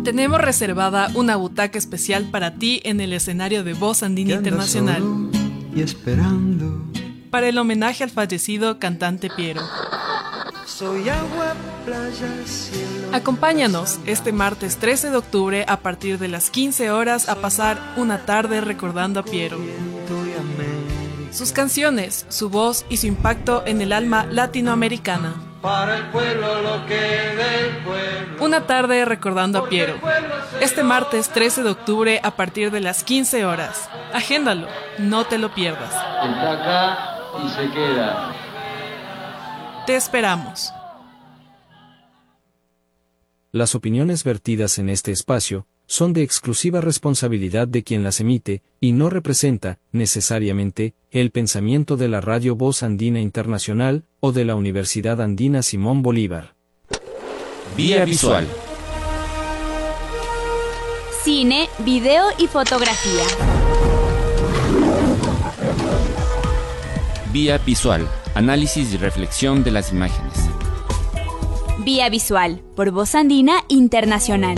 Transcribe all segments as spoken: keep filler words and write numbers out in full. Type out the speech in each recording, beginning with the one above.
Tenemos reservada una butaca especial para ti en el escenario de Voz Andina Internacional. Y esperando. Para el homenaje al fallecido cantante Piero. Soy agua, playa, cielo. Acompáñanos este martes trece de octubre a partir de las quince horas a pasar una tarde recordando a Piero. Sus canciones, su voz y su impacto en el alma latinoamericana. Para el pueblo lo que del pueblo. Una tarde recordando a Piero. Este martes trece de octubre a partir de las quince horas. Agéndalo, no te lo pierdas. Está acá y se queda. Te esperamos. Las opiniones vertidas en este espacio son de exclusiva responsabilidad de quien las emite y no representa, necesariamente, el pensamiento de la Radio Voz Andina Internacional o de la Universidad Andina Simón Bolívar. Vía Visual. Cine, video y fotografía. Vía Visual. Análisis y reflexión de las imágenes. Vía Visual, por Voz Andina Internacional.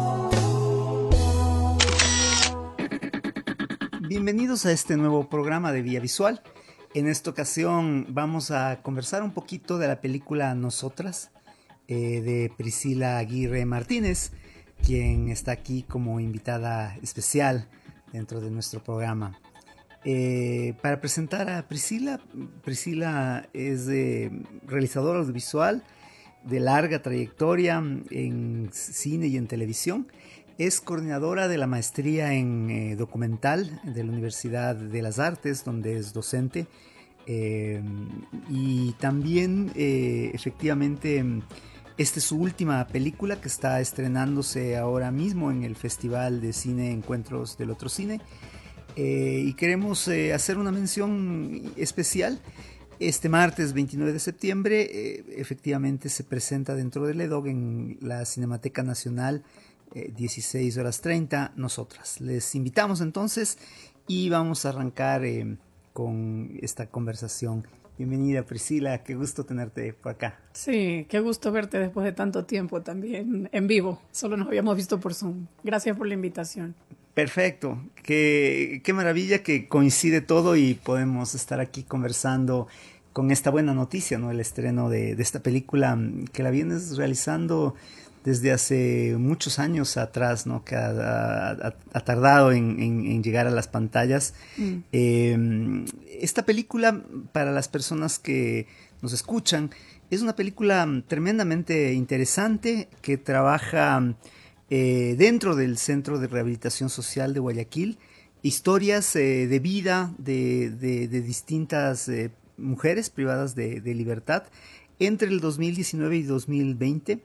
Bienvenidos a este nuevo programa de Vía Visual. En esta ocasión vamos a conversar un poquito de la película Nosotras, eh, de Priscila Aguirre Martínez, quien está aquí como invitada especial dentro de nuestro programa. Eh, para presentar a Priscila, Priscila es eh, realizadora audiovisual de larga trayectoria en cine y en televisión. Es coordinadora de la maestría en eh, documental de la Universidad de las Artes, donde es docente. Eh, y también, eh, efectivamente, esta es su última película que está estrenándose ahora mismo en el Festival de Cine Encuentros del Otro Cine. Eh, y queremos eh, hacer una mención especial. Este martes veintinueve de septiembre, eh, efectivamente, se presenta dentro del E D O G en la Cinemateca Nacional. Eh, dieciséis horas treinta, Nosotras. Les invitamos entonces y vamos a arrancar eh, con esta conversación. Bienvenida, Priscila, qué gusto tenerte por acá. Sí, qué gusto verte después de tanto tiempo también en vivo. Solo nos habíamos visto por Zoom. Gracias por la invitación. Perfecto, qué, qué maravilla que coincide todo y podemos estar aquí conversando con esta buena noticia, ¿no? El estreno de, de esta película que la vienes realizando desde hace muchos años atrás, ¿no? Que ha, ha, ha tardado en, en, en llegar a las pantallas. Mm. Eh, esta película, para las personas que nos escuchan, es una película tremendamente interesante que trabaja eh, dentro del Centro de Rehabilitación Social de Guayaquil, historias eh, de vida de, de, de distintas eh, mujeres privadas de, de libertad entre el dos mil diecinueve y dos mil veinte.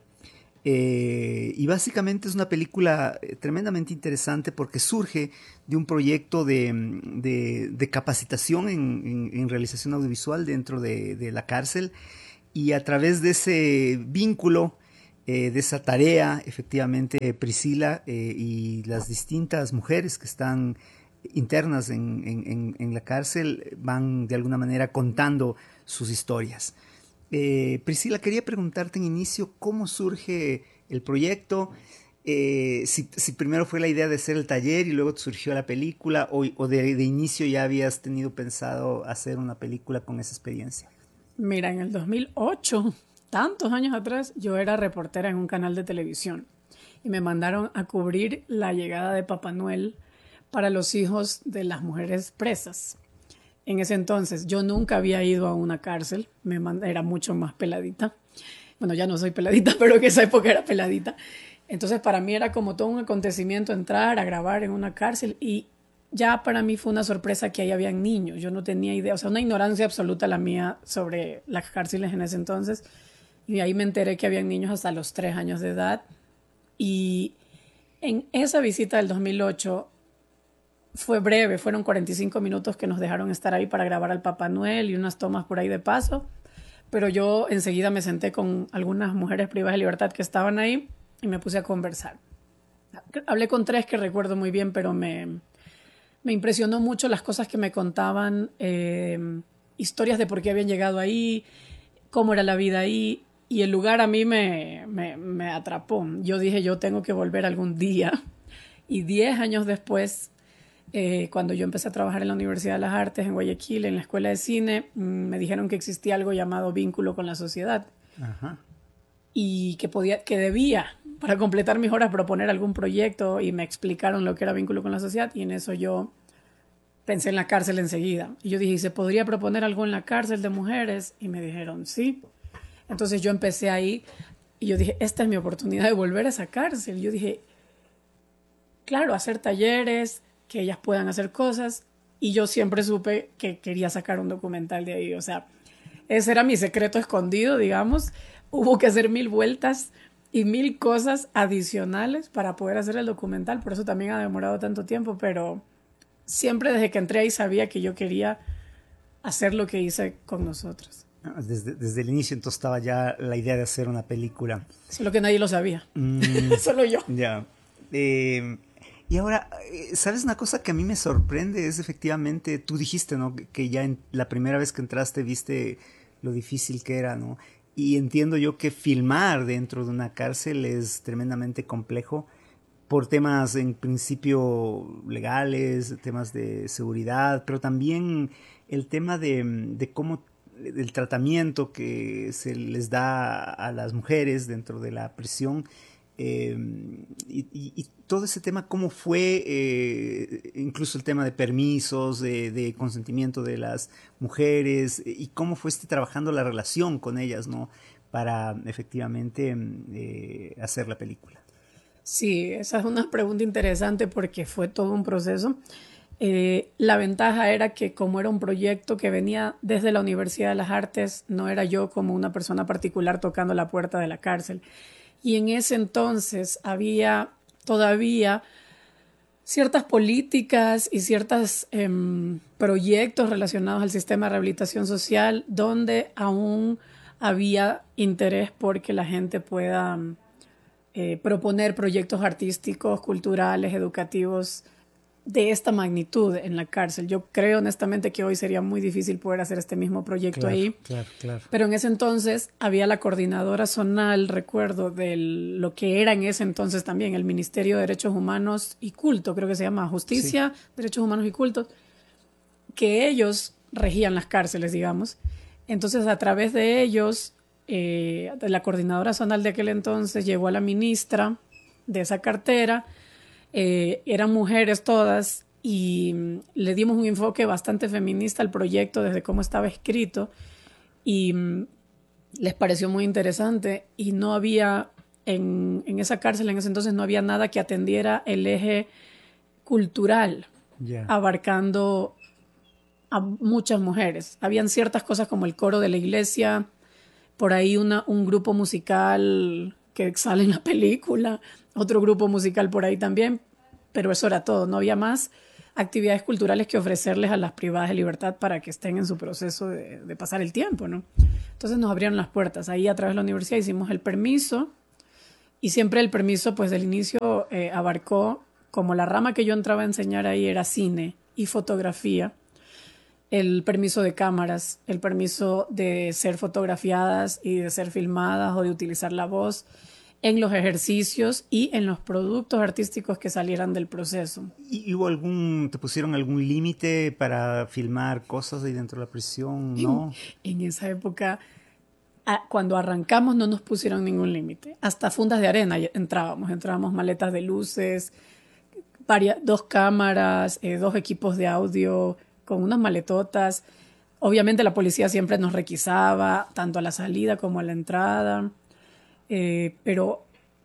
Eh, y básicamente es una película tremendamente interesante porque surge de un proyecto de, de, de capacitación en, en, en realización audiovisual dentro de, de la cárcel, y a través de ese vínculo, eh, de esa tarea, efectivamente Priscila eh, y las distintas mujeres que están internas en, en, en la cárcel van de alguna manera contando sus historias. Eh, Priscila, quería preguntarte en inicio cómo surge el proyecto, eh, si, si primero fue la idea de hacer el taller y luego te surgió la película, o, o de, de inicio ya habías tenido pensado hacer una película con esa experiencia. Mira, en el dos mil ocho, tantos años atrás, yo era reportera en un canal de televisión y me mandaron a cubrir la llegada de Papá Noel para los hijos de las mujeres presas. En ese entonces yo nunca había ido a una cárcel, me mand- era mucho más peladita. Bueno, ya no soy peladita, pero en esa época era peladita. Entonces para mí era como todo un acontecimiento entrar a grabar en una cárcel, y ya para mí fue una sorpresa que ahí habían niños. Yo no tenía idea, o sea, una ignorancia absoluta la mía sobre las cárceles en ese entonces. Y ahí me enteré que habían niños hasta los tres años de edad. Y en esa visita del dos mil ocho... fue breve, fueron cuarenta y cinco minutos que nos dejaron estar ahí para grabar al Papá Noel y unas tomas por ahí de paso, pero yo enseguida me senté con algunas mujeres privadas de libertad que estaban ahí y me puse a conversar. Hablé con tres que recuerdo muy bien, pero me, me impresionó mucho las cosas que me contaban, eh, historias de por qué habían llegado ahí, cómo era la vida ahí, y el lugar a mí me, me, me atrapó. Yo dije, yo tengo que volver algún día. Y diez años después, eh, cuando yo empecé a trabajar en la Universidad de las Artes en Guayaquil, en la Escuela de Cine, me dijeron que existía algo llamado vínculo con la sociedad. Ajá. Y que, podía, que debía, para completar mis horas, proponer algún proyecto, y me explicaron lo que era vínculo con la sociedad, y en eso yo pensé en la cárcel enseguida. Y yo dije, ¿se podría proponer algo en la cárcel de mujeres? Y me dijeron, sí. Entonces yo empecé ahí y yo dije, esta es mi oportunidad de volver a esa cárcel. Y yo dije, claro, hacer talleres, que ellas puedan hacer cosas. Y yo siempre supe que quería sacar un documental de ahí. O sea, ese era mi secreto escondido, digamos. Hubo que hacer mil vueltas y mil cosas adicionales para poder hacer el documental. Por eso también ha demorado tanto tiempo. Pero siempre desde que entré ahí sabía que yo quería hacer lo que hice con nosotros. Desde, desde el inicio entonces estaba ya la idea de hacer una película. Solo que nadie lo sabía. Mm, Solo yo. Ya. Eh, y ahora, ¿sabes una cosa que a mí me sorprende? Es efectivamente, tú dijiste, ¿no? Que ya en la primera vez que entraste viste lo difícil que era, ¿no? Y entiendo yo que filmar dentro de una cárcel es tremendamente complejo por temas en principio legales, temas de seguridad, pero también el tema de, de cómo el tratamiento que se les da a las mujeres dentro de la prisión, eh, y, y, y todo ese tema, cómo fue, eh, incluso el tema de permisos, de, de consentimiento de las mujeres, y cómo fue este trabajando la relación con ellas, ¿no? Para efectivamente eh, hacer la película. Sí, esa es una pregunta interesante porque fue todo un proceso. Eh, la ventaja era que como era un proyecto que venía desde la Universidad de las Artes, no era yo como una persona particular tocando la puerta de la cárcel. Y en ese entonces había todavía ciertas políticas y ciertos eh, proyectos relacionados al sistema de rehabilitación social donde aún había interés por que la gente pueda eh, proponer proyectos artísticos, culturales, educativos de esta magnitud en la cárcel. Yo creo honestamente que hoy sería muy difícil poder hacer este mismo proyecto claro, ahí. Claro, claro. Pero en ese entonces había la coordinadora zonal, recuerdo, de lo que era en ese entonces también el Ministerio de Derechos Humanos y Culto, creo que se llama Justicia, sí. Derechos Humanos y Cultos, que ellos regían las cárceles, digamos. Entonces, a través de ellos, eh, de la coordinadora zonal de aquel entonces, llegó a la ministra de esa cartera. Eh, eran mujeres todas y mm, le dimos un enfoque bastante feminista al proyecto desde cómo estaba escrito y mm, les pareció muy interesante y no había en, en esa cárcel en ese entonces no había nada que atendiera el eje cultural, yeah. abarcando a muchas mujeres. Habían ciertas cosas como el coro de la iglesia, por ahí una, un grupo musical que sale en la película, otro grupo musical por ahí también, pero eso era todo. No había más actividades culturales que ofrecerles a las privadas de libertad para que estén en su proceso de, de pasar el tiempo, ¿no? Entonces nos abrieron las puertas. Ahí a través de la universidad hicimos el permiso y siempre el permiso pues del inicio eh, abarcó, como la rama que yo entraba a enseñar ahí era cine y fotografía, el permiso de cámaras, el permiso de ser fotografiadas y de ser filmadas o de utilizar la voz en los ejercicios y en los productos artísticos que salieran del proceso. ¿Y hubo algún, te pusieron algún límite para filmar cosas ahí dentro de la prisión? ¿No? En, en esa época, a, cuando arrancamos no nos pusieron ningún límite. Hasta fundas de arena entrábamos, entrábamos maletas de luces, varias, dos cámaras, eh, dos equipos de audio con unas maletotas. Obviamente la policía siempre nos requisaba, tanto a la salida como a la entrada. Eh, pero,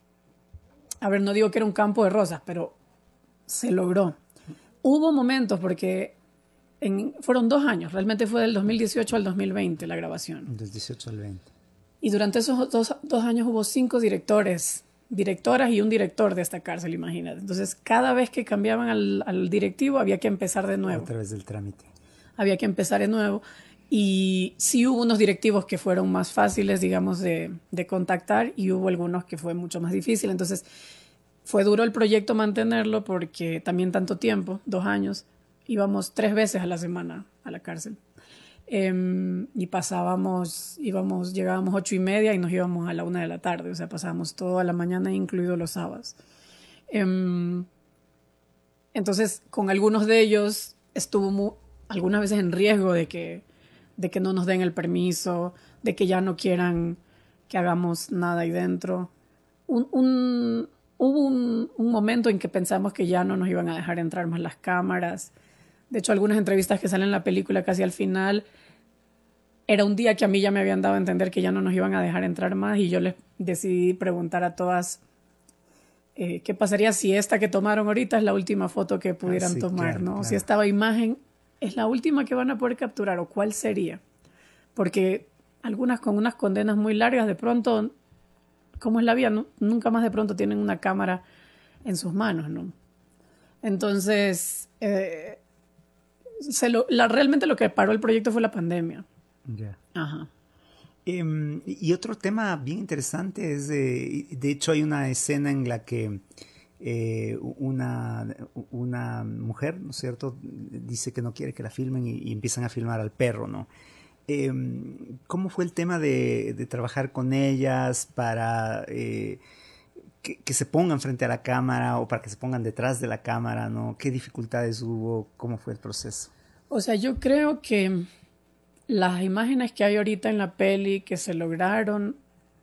a ver, no digo que era un campo de rosas, pero se logró. Hubo momentos, porque en, fueron dos años, realmente fue del dos mil dieciocho al dos mil veinte la grabación. Del dieciocho al veinte. Y durante esos dos, dos años hubo cinco directores, directoras y un director de esta cárcel, imagínate. Entonces, cada vez que cambiaban al, al directivo había que empezar de nuevo. A través del trámite. Había que empezar de nuevo. Y sí hubo unos directivos que fueron más fáciles, digamos, de, de contactar y hubo algunos que fue mucho más difícil. Entonces, fue duro el proyecto mantenerlo porque también tanto tiempo, dos años, íbamos tres veces a la semana a la cárcel. eh, y pasábamos, íbamos, llegábamos ocho y media y nos íbamos a la una de la tarde, o sea, pasábamos toda la mañana, incluidos los sábados. Eh, entonces, con algunos de ellos estuvo muy, algunas veces en riesgo de que, de que no nos den el permiso, de que ya no quieran que hagamos nada ahí dentro. Un, un, hubo un, un momento en que pensamos que ya no nos iban a dejar entrar más las cámaras. De hecho, algunas entrevistas que salen en la película casi al final, era un día que a mí ya me habían dado a entender que ya no nos iban a dejar entrar más y yo les decidí preguntar a todas eh, qué pasaría si esta que tomaron ahorita es la última foto que pudieran ah, sí, tomar, claro, ¿no? Claro. Si esta imagen es la última que van a poder capturar o cuál sería. Porque algunas con unas condenas muy largas de pronto, ¿cómo es la vida? ¿No? Nunca más de pronto tienen una cámara en sus manos, ¿no? Entonces, eh, se lo, la, realmente lo que paró el proyecto fue la pandemia. Ya. Ajá. Um, y otro tema bien interesante es, de, de hecho hay una escena en la que eh, una, una mujer, ¿no es cierto?, dice que no quiere que la filmen y, y empiezan a filmar al perro, ¿no? Eh, ¿Cómo fue el tema de, de trabajar con ellas para eh, que, que se pongan frente a la cámara o para que se pongan detrás de la cámara, ¿no? ¿Qué dificultades hubo? ¿Cómo fue el proceso? O sea, yo creo que las imágenes que hay ahorita en la peli que se lograron,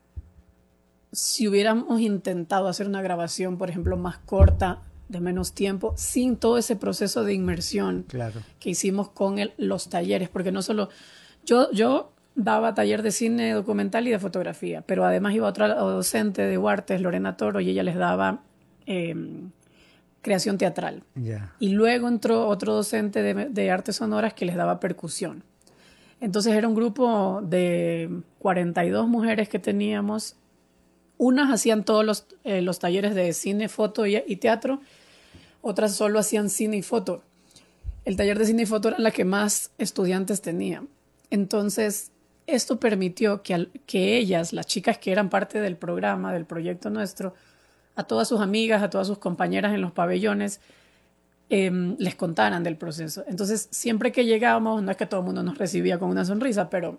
si hubiéramos intentado hacer una grabación, por ejemplo, más corta, de menos tiempo, sin todo ese proceso de inmersión claro. que hicimos con el, los talleres, porque no solo... Yo, yo daba taller de cine documental y de fotografía, pero además iba otra docente de Huartes, Lorena Toro, y ella les daba eh, creación teatral. Yeah. Y luego entró otro docente de, de artes sonoras que les daba percusión. Entonces era un grupo de cuarenta y dos mujeres que teníamos. Unas hacían todos los, eh, los talleres de cine, foto y, y teatro, otras solo hacían cine y foto. El taller de cine y foto era la que más estudiantes tenía. Entonces, esto permitió que, al, que ellas, las chicas que eran parte del programa, del proyecto nuestro, a todas sus amigas, a todas sus compañeras en los pabellones, eh, les contaran del proceso. Entonces, siempre que llegábamos, no es que todo el mundo nos recibía con una sonrisa, pero,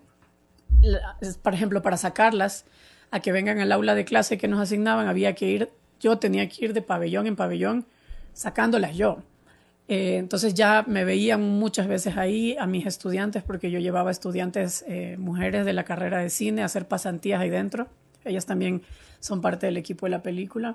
por ejemplo, para sacarlas a que vengan al aula de clase que nos asignaban, había que ir, yo tenía que ir de pabellón en pabellón sacándolas yo. Eh, entonces ya me veían muchas veces ahí a mis estudiantes, porque yo llevaba estudiantes eh, mujeres de la carrera de cine a hacer pasantías ahí dentro. Ellas también son parte del equipo de la película.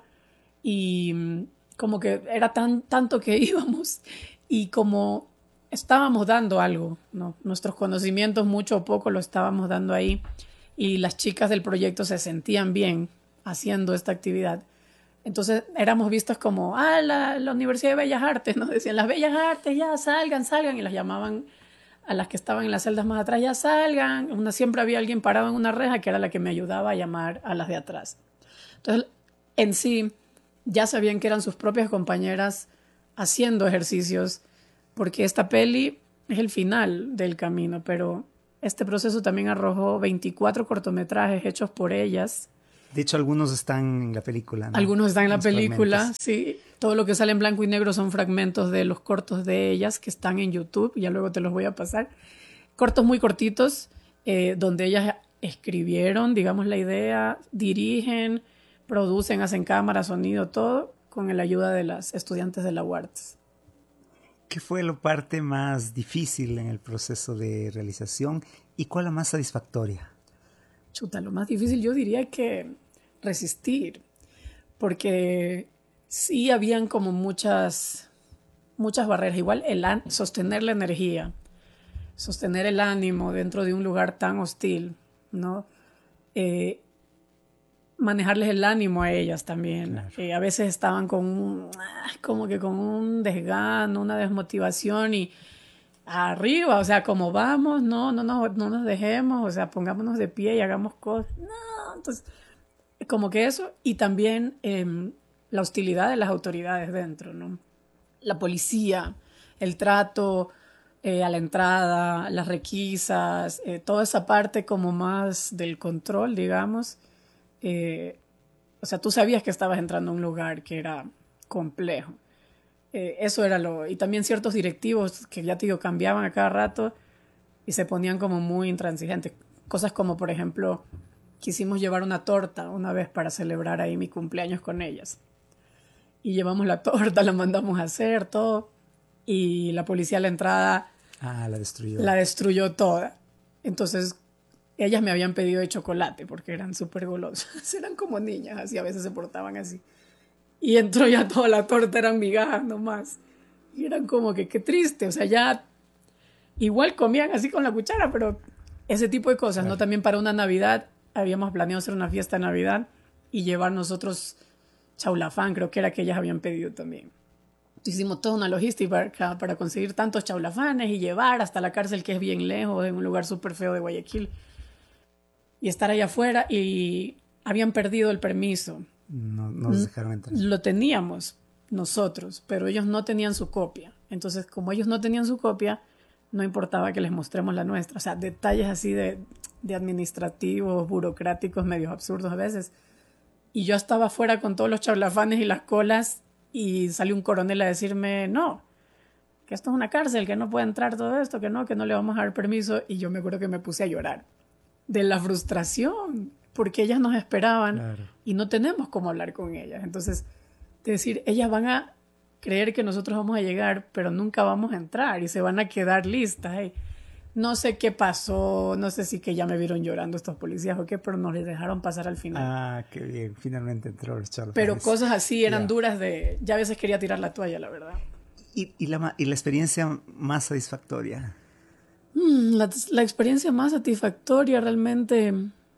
Y como que era tan, tanto que íbamos y como estábamos dando algo, ¿no? Nuestros conocimientos, mucho o poco, lo estábamos dando ahí. Y las chicas del proyecto se sentían bien haciendo esta actividad. Entonces éramos vistos como, ah, la, la Universidad de Bellas Artes, ¿no? Decían, las Bellas Artes, ya salgan, salgan, y las llamaban a las que estaban en las celdas más atrás, ya salgan. Una, siempre había alguien parado en una reja que era la que me ayudaba a llamar a las de atrás. Entonces, en sí, ya sabían que eran sus propias compañeras haciendo ejercicios, porque esta peli es el final del camino, pero este proceso también arrojó veinticuatro cortometrajes hechos por ellas. De hecho, algunos están en la película, ¿no? Algunos están en la Los película, fragmentos. sí. Todo lo que sale en blanco y negro son fragmentos de los cortos de ellas que están en YouTube. Ya luego te los voy a pasar. Cortos muy cortitos, eh, donde ellas escribieron, digamos, la idea, dirigen, producen, hacen cámara, sonido, todo, con la ayuda de las estudiantes de la Huartes. ¿Qué fue la parte más difícil en el proceso de realización y cuál la más satisfactoria? Chuta, lo más difícil yo diría que resistir, porque sí habían como muchas, muchas barreras. Igual el sostener la energía, sostener el ánimo dentro de un lugar tan hostil, ¿no? Eh, manejarles el ánimo a ellas también. Claro. Eh, a veces estaban con un, como que con un desgano, una desmotivación y arriba, o sea, como vamos, no, no, no, no nos dejemos, o sea, pongámonos de pie y hagamos cosas. No, entonces, como que eso, y también eh, la hostilidad de las autoridades dentro, ¿no? La policía, el trato eh, a la entrada, las requisas, eh, toda esa parte como más del control, digamos. Eh, o sea, tú sabías que estabas entrando a un lugar que era complejo. Eh, eso era lo... Y también ciertos directivos que ya te digo, cambiaban a cada rato. y se ponían como muy intransigentes. Cosas como, por ejemplo, quisimos llevar una torta una vez para celebrar ahí mi cumpleaños con ellas. Y llevamos la torta, la mandamos a hacer, todo. Y la policía a la entrada... Ah, la destruyó. La destruyó toda. Entonces, ellas me habían pedido de chocolate porque eran súper golosas. Eran como niñas, así a veces se portaban así. Y entró ya toda la torta, eran migajas nomás. Y eran como que qué triste, o sea, ya igual comían así con la cuchara, pero ese tipo de cosas, claro. ¿No? También para una Navidad, habíamos planeado hacer una fiesta de Navidad y llevar nosotros chaulafán, creo que era que ellas habían pedido también. Hicimos toda una logística para, para conseguir tantos chaulafanes y llevar hasta la cárcel, que es bien lejos, en un lugar súper feo de Guayaquil. Y estar allá afuera, y habían perdido el permiso. No, no nos dejaron entrar. Lo teníamos nosotros, pero ellos no tenían su copia. Entonces, como ellos no tenían su copia, no importaba que les mostremos la nuestra. O sea, detalles así de, de administrativos, burocráticos, medios absurdos a veces. Y yo estaba afuera con todos los charlafanes y las colas, y salió un coronel a decirme, no, que esto es una cárcel, que no puede entrar todo esto, que no, que no le vamos a dar permiso. Y yo me acuerdo que me puse a llorar de la frustración, porque ellas nos esperaban, claro. Y no tenemos cómo hablar con ellas. Entonces, es decir, ellas van a creer que nosotros vamos a llegar, pero nunca vamos a entrar y se van a quedar listas. ¿eh? No sé qué pasó, no sé si que ya me vieron llorando estos policías o qué, pero nos les dejaron pasar al final. Ah, qué bien, finalmente entró los charlafanes. Pero cosas así eran yeah. duras de... Ya a veces quería tirar la toalla, la verdad. ¿Y, y, la, y la experiencia más satisfactoria? Mm, la, la experiencia más satisfactoria realmente...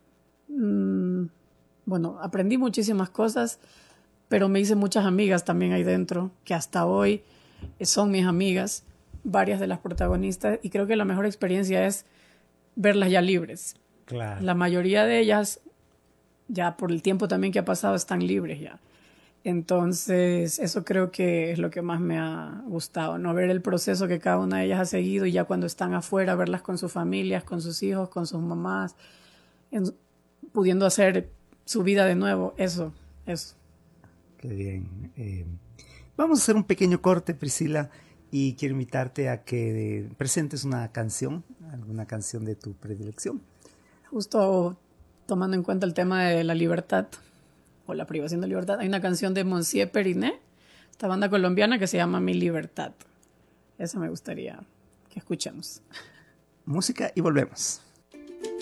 Mm, bueno, aprendí muchísimas cosas, pero me hice muchas amigas también ahí dentro, que hasta hoy son mis amigas, varias de las protagonistas, y creo que la mejor experiencia es verlas ya libres. Claro. La mayoría de ellas, ya por el tiempo también que ha pasado, están libres ya. Entonces, eso creo que es lo que más me ha gustado, ¿no? Ver el proceso que cada una de ellas ha seguido, y ya cuando están afuera, verlas con sus familias, con sus hijos, con sus mamás, en, pudiendo hacer su vida de nuevo, eso, eso. Qué bien. Eh, vamos a hacer un pequeño corte, Priscila, y quiero invitarte a que presentes una canción, alguna canción de tu predilección. Justo tomando en cuenta el tema de la libertad, o la privación de libertad, hay una canción de Monsieur Periné, esta banda colombiana, que se llama Mi Libertad. Esa me gustaría que escuchemos. Música y volvemos.